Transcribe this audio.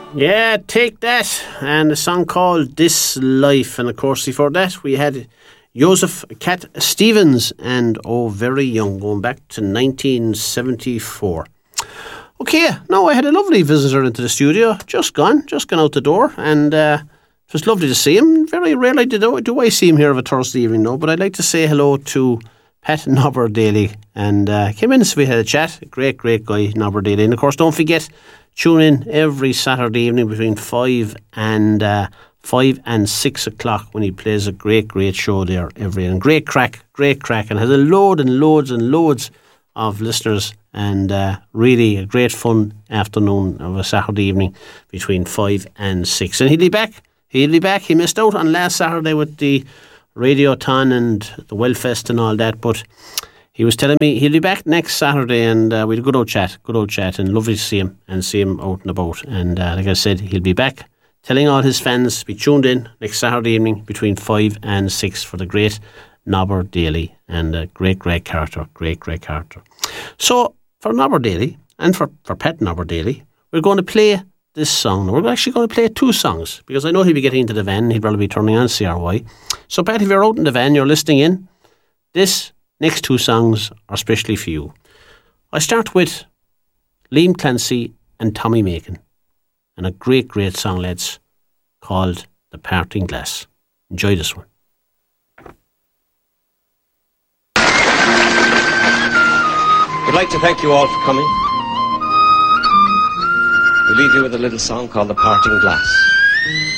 Yeah, Take That, and a song called This Life. And of course, before that, we had Joseph Cat Stevens and Oh Very Young, going back to 1974. Okay, now I had a lovely visitor into the studio, just gone out the door, and it was lovely to see him. Very rarely do I see him here of a Thursday evening, no, but I'd like to say hello to Pat Nobber Daly, and came in so we had a chat. Great guy, Nobber Daly. And of course, don't forget, tune in every Saturday evening between 5 and 6 o'clock when he plays a great show there every day. And great crack, and has a load and loads of listeners, and really a great fun afternoon of a Saturday evening between 5 and 6. And he'll be back. He missed out on last Saturday with the Radiothon and the Wellfest and all that, but he was telling me he'll be back next Saturday, and we had a good old chat, and lovely to see him out and about. And like I said, he'll be back telling all his fans to be tuned in next Saturday evening between 5 and 6 for the great Nobber Daly, and a great character. So for Nobber Daly and for Pat Nobber Daly, we're going to play this song. We're actually going to play two songs, because I know he'll be getting into the van. He'll probably be turning on CRY. So Pat, if you're out in the van, you're listening in, this next two songs are especially for you. I start with Liam Clancy and Tommy Macon, and a great song, lads, called The Parting Glass. Enjoy this one. We'd like to thank you all for coming. We leave you with a little song called The Parting Glass.